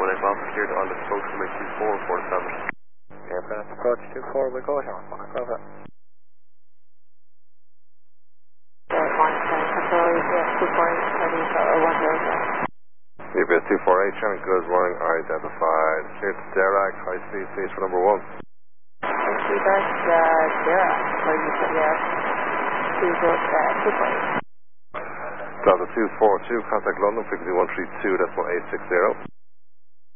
Alpha cleared on the approach from 24 for the summit. Aircraft approach 24, we go here, on cover. UBS 248, Shannon, good morning, identified. Clear to Derac, high speed, please for number 1. Derac, where you put your 248. Delta 242, contact London, frequency 132.860.